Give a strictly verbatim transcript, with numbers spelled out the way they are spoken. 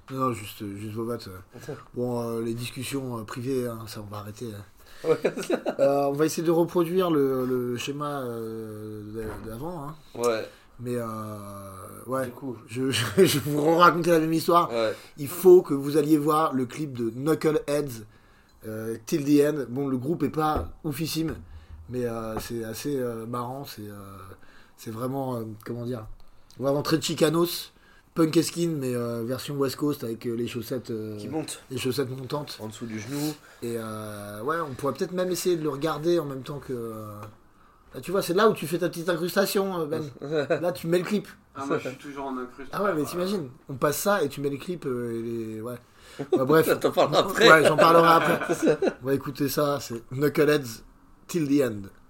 Non, non, juste, juste vos votes. euh. Bon, euh, les discussions euh, privées, hein, ça, on va arrêter. hein. Ouais. Euh, on va essayer de reproduire le, le schéma euh, d'a- d'avant. Hein. Ouais, Mais euh, ouais, du coup. je, je, je vais vous raconter la même histoire. Ouais. Il faut que vous alliez voir le clip de Knuckleheads euh, Till the End. Bon, le groupe est pas oufissime, mais euh, c'est assez euh, marrant. C'est euh, c'est vraiment, euh, comment dire, vraiment très Chicanos, punk skin, mais euh, version West Coast avec euh, les chaussettes, euh, Qui monte les chaussettes montantes. en dessous du genou. Et euh, ouais, on pourrait peut-être même essayer de le regarder en même temps que. euh, Là, tu vois, c'est là où tu fais ta petite incrustation, euh, Ben. Là, tu mets le clip. Ah, moi je suis toujours en incrustation. Ah ouais, mais t'imagines, on passe ça et tu mets les clips euh, et les... Ouais. Bah, bref. T'en parleras après. Ouais, j'en parlerai après. On va écouter ça, c'est Knuckleheads Till the End.